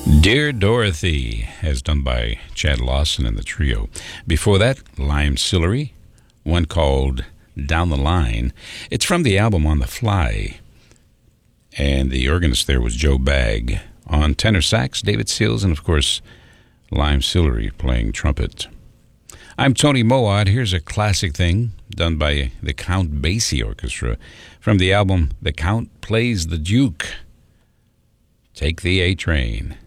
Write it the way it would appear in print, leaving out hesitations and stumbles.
Dear Dorothy, as done by Chad Lawson and the trio. Before that, Lime Sillery, one called Down the Line. It's from the album On the Fly. And the organist there was Joe Bagg. On tenor sax, David Seals, and of course, Lime Sillery playing trumpet. I'm Tony Moad. Here's a classic thing done by the Count Basie Orchestra from the album The Count Plays the Duke. Take the A Train.